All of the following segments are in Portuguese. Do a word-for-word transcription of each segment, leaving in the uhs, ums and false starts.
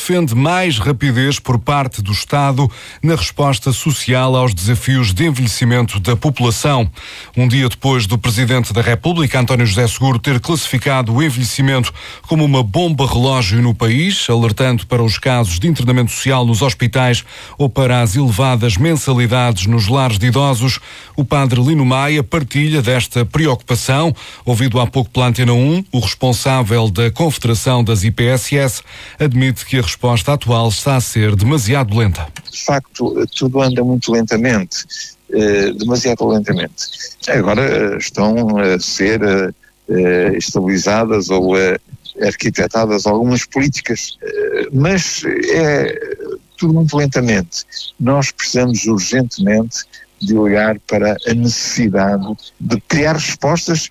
defende mais rapidez por parte do Estado na resposta social aos desafios de envelhecimento da população. Um dia depois do Presidente da República, António José Seguro, ter classificado o envelhecimento como uma bomba relógio no país, alertando para os casos de internamento social nos hospitais ou para as elevadas mensalidades nos lares de idosos, o padre Lino Maia partilha desta preocupação. Ouvido há pouco pela Antena um, o responsável da Confederação das I P S S admite que a resposta atual está a ser demasiado lenta. De facto, tudo anda muito lentamente, eh, demasiado lentamente. Agora eh, estão a ser eh, estabilizadas ou eh, arquitetadas algumas políticas, eh, mas é tudo muito lentamente. Nós precisamos urgentemente de olhar para a necessidade de criar respostas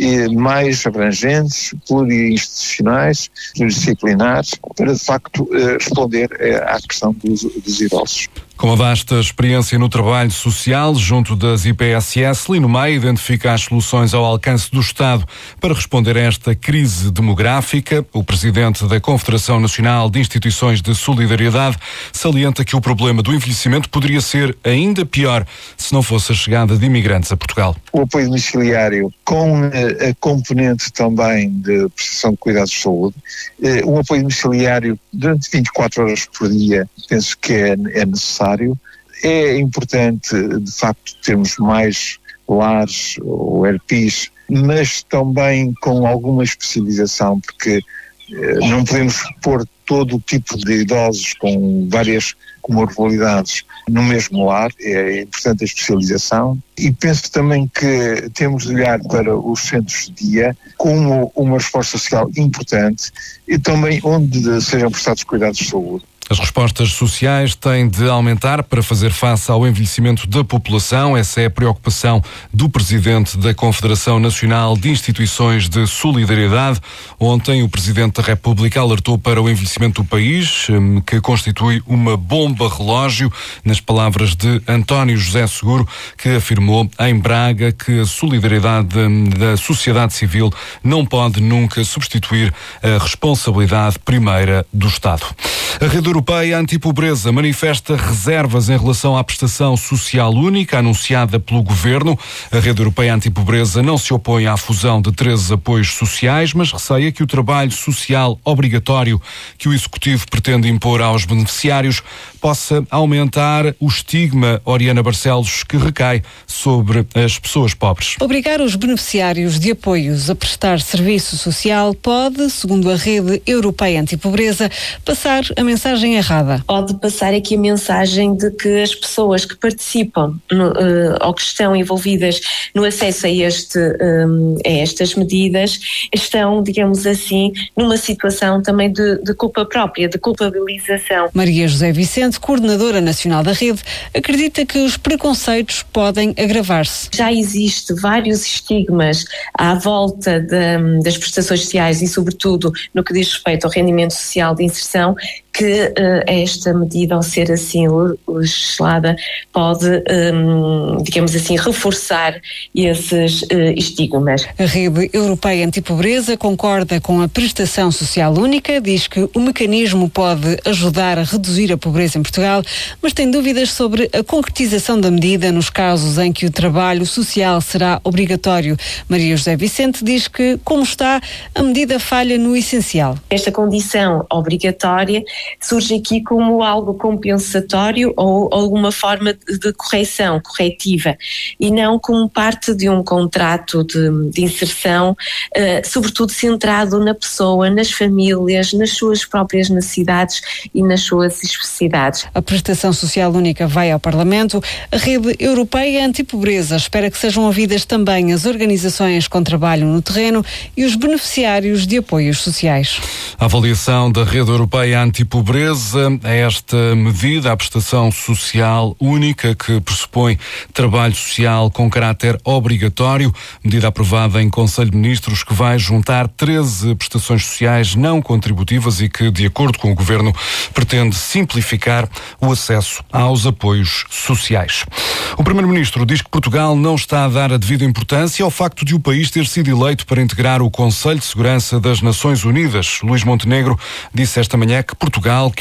mais abrangentes, plurinstitucionais, pluridisciplinares, para de facto responder à questão dos, dos idosos. Com a vasta experiência no trabalho social junto das I P S S, Lino Maia identifica as soluções ao alcance do Estado para responder a esta crise demográfica. O presidente da Confederação Nacional de Instituições de Solidariedade salienta que o problema do envelhecimento poderia ser ainda pior se não fosse a chegada de imigrantes a Portugal. O apoio domiciliário, com a componente também de prestação de cuidados de saúde, um apoio domiciliário durante vinte e quatro horas por dia, penso que é, é necessário. É importante, de facto, termos mais lares ou R Pis, mas também com alguma especialização, porque eh, não podemos pôr todo o tipo de idosos com várias comorbilidades no mesmo lar. É importante a especialização. E penso também que temos de olhar para os centros de dia como uma resposta social importante e também onde sejam prestados cuidados de saúde. As respostas sociais têm de aumentar para fazer face ao envelhecimento da população. Essa é a preocupação do Presidente da Confederação Nacional de Instituições de Solidariedade. Ontem, o Presidente da República alertou para o envelhecimento do país, que constitui uma bomba relógio, nas palavras de António José Seguro, que afirmou em Braga que a solidariedade da sociedade civil não pode nunca substituir a responsabilidade primeira do Estado. A Rede Europeia Antipobreza manifesta reservas em relação à prestação social única anunciada pelo Governo. A Rede Europeia Antipobreza não se opõe à fusão de treze apoios sociais, mas receia que o trabalho social obrigatório que o Executivo pretende impor aos beneficiários possa aumentar o estigma, Oriana Barcelos, que recai sobre as pessoas pobres. Obrigar os beneficiários de apoios a prestar serviço social pode, segundo a Rede Europeia Antipobreza, passar a mensagem errada. Pode passar aqui a mensagem de que as pessoas que participam no, uh, ou que estão envolvidas no acesso a, este, um, a estas medidas estão, digamos assim, numa situação também de, de culpa própria, de culpabilização. Maria José Vicente, coordenadora nacional da rede, acredita que os preconceitos podem agravar-se. Já existe vários estigmas à volta de, das prestações sociais e, sobretudo, no que diz respeito ao rendimento social de inserção, que uh, esta medida, ao ser assim legislada, pode, um, digamos assim, reforçar esses uh, estigmas. A Rede Europeia Antipobreza concorda com a prestação social única, diz que o mecanismo pode ajudar a reduzir a pobreza em Portugal, mas tem dúvidas sobre a concretização da medida nos casos em que o trabalho social será obrigatório. Maria José Vicente diz que, como está, a medida falha no essencial. Esta condição obrigatória surge aqui como algo compensatório ou alguma forma de correção, corretiva, e não como parte de um contrato de, de inserção, uh, sobretudo centrado na pessoa, nas famílias, nas suas próprias necessidades e nas suas especificidades. A prestação social única vai ao Parlamento. A Rede Europeia Antipobreza espera que sejam ouvidas também as organizações com trabalho no terreno e os beneficiários de apoios sociais. A avaliação da Rede Europeia Antipobreza a esta medida, a prestação social única, que pressupõe trabalho social com caráter obrigatório, medida aprovada em Conselho de Ministros, que vai juntar treze prestações sociais não contributivas e que, de acordo com o Governo, pretende simplificar o acesso aos apoios sociais. O Primeiro-Ministro diz que Portugal não está a dar a devida importância ao facto de o país ter sido eleito para integrar o Conselho de Segurança das Nações Unidas. Luís Montenegro disse esta manhã que Portugal